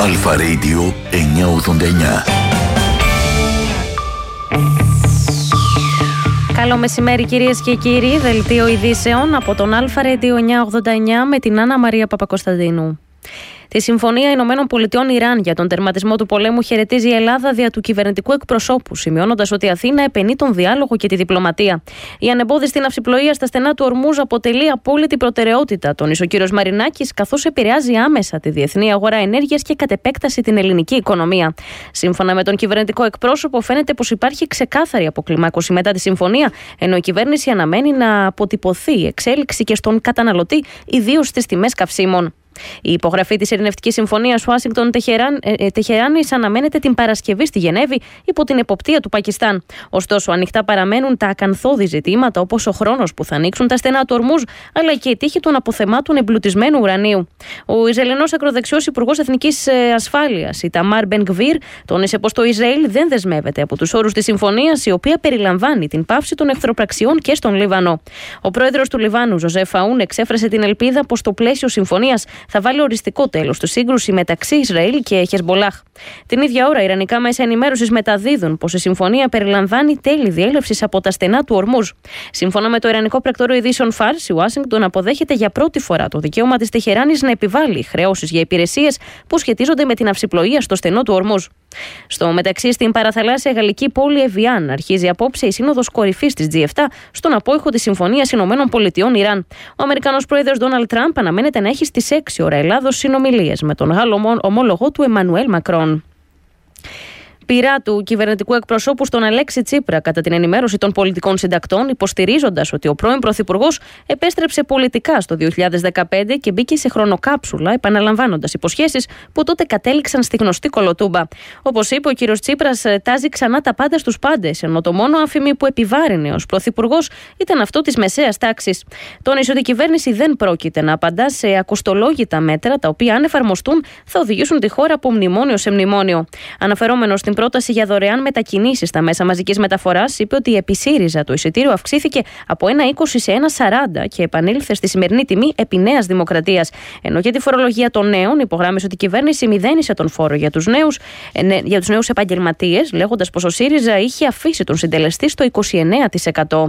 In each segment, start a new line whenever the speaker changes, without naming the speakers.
Αλφα Radio 989.
Καλό μεσημέρι κυρίες και κύριοι, δελτίο ειδήσεων από τον Αλφα Radio 989 με την Άννα Μαρία Παπακοσταντίνου. Τη Συμφωνία Ηνωμένων Πολιτειών Ιράν για τον τερματισμό του πολέμου χαιρετίζει η Ελλάδα δια του κυβερνητικού εκπροσώπου, σημειώνοντας ότι η Αθήνα επενεί τον διάλογο και τη διπλωματία. Η ανεμπόδιστη ναυσιπλοεία στα στενά του Ορμούζ αποτελεί απόλυτη προτεραιότητα, τόνισε ο κ. Μαρινάκης, καθώς επηρεάζει άμεσα τη διεθνή αγορά ενέργειας και κατ' επέκταση την ελληνική οικονομία. Σύμφωνα με τον κυβερνητικό εκπρόσωπο, φαίνεται πως υπάρχει ξεκάθαρη αποκλιμάκωση μετά τη συμφωνία, ενώ η κυβέρνηση αναμένει να αποτυπωθεί η εξέλιξη και στον καταναλωτή, ιδίως στις τιμές καυσίμων. Η υπογραφή της Ειρηνευτικής Συμφωνίας Ουάσιγκτον-Τεχεράνης αναμένεται την Παρασκευή στη Γενέβη υπό την εποπτεία του Πακιστάν. Ωστόσο, ανοιχτά παραμένουν τα ακανθώδη ζητήματα όπως ο χρόνος που θα ανοίξουν τα στενά του Ορμούζ, αλλά και η τύχη των αποθεμάτων εμπλουτισμένου ουρανίου. Ο Ισραηλινός ακροδεξιός Υπουργός Εθνικής Ασφάλειας, η Ταμάρ Μπεν Γκβίρ, τόνισε πως το Ισραήλ δεν δεσμεύεται από τους όρους της συμφωνίας, η οποία περιλαμβάνει την πάυση των εχθροπραξιών και στον Λίβανο. Ο πρόεδρος του Λιβάνου, Ζωζεφ Αούν, εξέφρασε την ελπίδα πως το πλαίσιο συμφωνίας θα βάλει οριστικό τέλος στη σύγκρουση μεταξύ Ισραήλ και Χεσμπολάχ. Την ίδια ώρα, ιρανικά μέσα ενημέρωσης μεταδίδουν πως η συμφωνία περιλαμβάνει τέλη διέλευσης από τα στενά του Ορμούζ. Σύμφωνα με το ιρανικό πρακτορείο ειδήσεων Φάρς, η Ουάσιγκτον αποδέχεται για πρώτη φορά το δικαίωμα της Τεχεράνης να επιβάλλει χρεώσεις για υπηρεσίες που σχετίζονται με την ναυσιπλοεία στο στενό του Ορμούζ. Στο μεταξύ, στην παραθαλάσσια γαλλική πόλη Εβιάν αρχίζει απόψε η σύνοδος κορυφής της G7 στον απόϊχο της Συμφωνίας Ηνωμένων Πολιτειών Ιράν. Ο Αμερικανός πρόεδρος Ντόναλντ Τραμπ αναμένεται να έχει στις 6 ώρα Ελλάδος συνομιλίες με τον Γάλλο ομόλογο του Εμμανουέλ Μακρόν. Πειρά του κυβερνητικού εκπροσώπου στον Αλέξη Τσίπρα κατά την ενημέρωση των πολιτικών συντακτών, υποστηρίζοντας ότι ο πρώην πρωθυπουργός επέστρεψε πολιτικά στο 2015 και μπήκε σε χρονοκάψουλα, επαναλαμβάνοντας υποσχέσεις που τότε κατέληξαν στη γνωστή κολοτούμπα. Όπως είπε, ο κύριος Τσίπρας τάζει ξανά τα πάντα στους πάντες, ενώ το μόνο αφημί που επιβάρυνε ως πρωθυπουργός ήταν αυτό της μεσαίας τάξης. Τόνισε ότι η κυβέρνηση δεν πρόκειται να απαντά σε ακοστολόγητα μέτρα, τα οποία, αν εφαρμοστούν, θα οδηγήσουν τη χώρα από μνημόνιο σε μνημόνιο. Αναφερόμενο στην πρόταση για δωρεάν μετακινήσεις στα μέσα μαζικής μεταφοράς, είπε ότι επί ΣΥΡΙΖΑ το εισιτήριο αυξήθηκε από 1,20 σε 1,40 και επανήλθε στη σημερινή τιμή επί Νέας Δημοκρατίας. Ενώ για τη φορολογία των νέων, υπογράμμισε ότι η κυβέρνηση μηδένισε τον φόρο για τους νέους επαγγελματίες, λέγοντας πως ο ΣΥΡΙΖΑ είχε αφήσει τον συντελεστή στο 29%.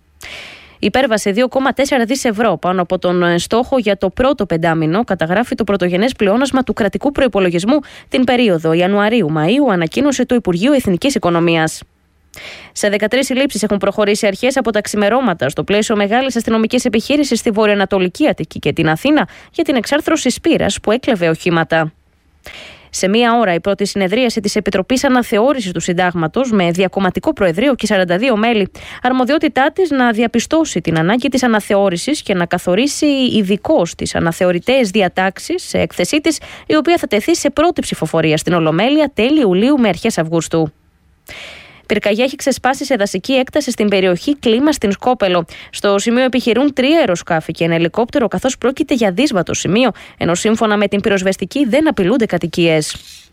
Υπέρβασε 2,4 δις ευρώ πάνω από τον στόχο για το πρώτο πεντάμινο, καταγράφει το πρωτογενές πλεόνασμα του κρατικού προϋπολογισμού την περίοδο Ιανουαρίου-Μαΐου, ανακοίνωσε το Υπουργείο Εθνικής Οικονομίας. Σε 13 συλλήψεις έχουν προχωρήσει αρχές από τα ξημερώματα στο πλαίσιο μεγάλης αστυνομικής επιχείρησης στη βορειοανατολική Αττική και την Αθήνα για την εξάρθρωση σπήρας που έκλεβε οχήματα. Σε μία ώρα, η πρώτη συνεδρίαση της Επιτροπής Αναθεώρησης του Συντάγματος με διακομματικό προεδρείο και 42 μέλη. Αρμοδιότητά της να διαπιστώσει την ανάγκη της αναθεώρησης και να καθορίσει ειδικώς τις αναθεωρητές διατάξεις σε έκθεσή της, η οποία θα τεθεί σε πρώτη ψηφοφορία στην Ολομέλεια τέλη Ιουλίου με αρχές Αυγούστου. Πυρκαγιά έχει ξεσπάσει σε δασική έκταση στην περιοχή Κλίμα στην Σκόπελο. Στο σημείο επιχειρούν 3 αεροσκάφη και ένα ελικόπτερο, καθώς πρόκειται για δύσβατο σημείο, ενώ σύμφωνα με την πυροσβεστική δεν απειλούνται κατοικίες.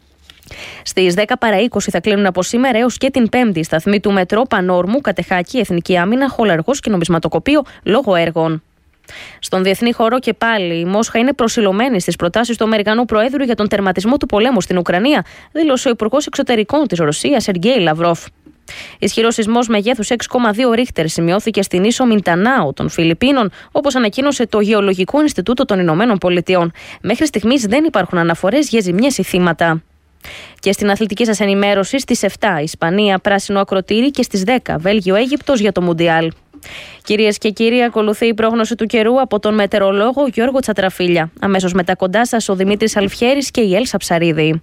Στις 10 παρά 20 θα κλείνουν από σήμερα έως και την Πέμπτη σταθμοί του μετρό Πανόρμου, Κατεχάκη, Εθνική Άμυνα, Χολαργός και Νομισματοκοπείο λόγω έργων. Στον διεθνή χώρο και πάλι, η Μόσχα είναι προσιλωμένη στις προτάσεις του Αμερικανού Προέδρου για τον τερματισμό του πολέμου στην Ουκρανία, δήλωσε ο Υπουργός Εξωτερικών της Ρωσίας, Σεργέη Λαυρόφ. Ισχυρός σεισμός μεγέθους 6,2 ρίχτερ σημειώθηκε στην ίσο Μιντανάου των Φιλιππίνων, όπως ανακοίνωσε το Γεωλογικό Ινστιτούτο των Ηνωμένων Πολιτειών. Μέχρι στιγμής δεν υπάρχουν αναφορές για ζημιές ή θύματα. Και στην αθλητική σας ενημέρωση, στις 7 Ισπανία πράσινο ακροτήρι και στις 10 Βέλγιο-Αίγυπτος για το Μουντιάλ. Κυρίες και κύριοι, ακολουθεί η πρόγνωση του καιρού από τον μετεωρολόγο Γιώργο Τσατραφίλια. Αμέσως μετά κοντά σας ο Δημήτρης Αλφιέρης και η Έλσα Ψαρίδη.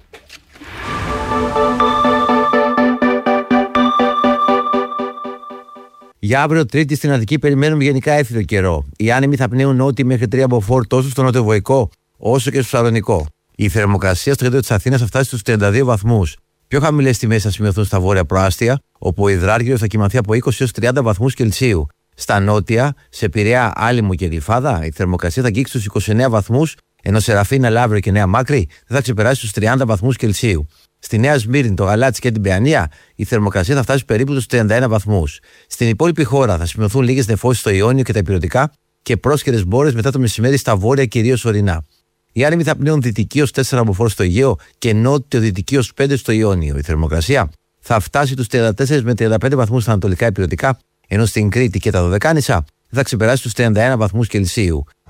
Για αύριο Τρίτη στην Αττική περιμένουμε γενικά έθριο καιρό. Οι άνεμοι θα πνέουν νότιοι μέχρι 3 μποφόρ τόσο στο νοτιοβοϊκό όσο και στο Σαλονικό. Η θερμοκρασία στο κέντρο της Αθήνας θα φτάσει στους 32 βαθμούς. Πιο χαμηλές τιμές θα σημειωθούν στα βόρεια προάστια, όπου ο υδράργυρος θα κοιμαθεί από 20 έως 30 βαθμούς Κελσίου. Στα νότια, σε Πειραιά, Άλυμο και Γλυφάδα, η θερμοκρασία θα αγγίξει στους 29 βαθμούς, ενώ σε Ραφίνα, Λαύριο και Νέα Μάκρη δεν θα ξεπεράσει στους 30 βαθμούς Κελσίου. Στη Νέα Σμύρνη, το Γαλάτσι και την Παιανία, η θερμοκρασία θα φτάσει περίπου στους 31 βαθμούς. Στην υπόλοιπη χώρα θα σημειωθούν λίγες νεφώσεις στο Ιόνιο και τα Ηπειρωτικά και πρόσχερες μπόρες μετά το μεσημέρι στα βόρεια κυρίως ορεινά. Οι άνεμοι θα πνέουν δυτική ως 4 μποφόρ στο Αιγαίο και νότιο-δυτική ως 5 στο Ιόνιο. Η θερμοκρασία θα φτάσει τους 34 με 35 βαθμούς στα ανατολικά ηπειρωτικά, ενώ στην Κρήτη και τα Δωδεκάνησα θα ξεπεράσει τους 31 βαθμούς Κελσίου.